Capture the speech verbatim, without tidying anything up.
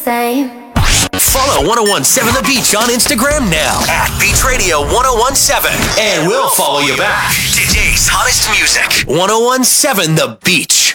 same. Follow ten seventeen The Beach on Instagram now at Beach Radio ten seventeen, and we'll follow you back. Today's hottest music. ten seventeen The Beach.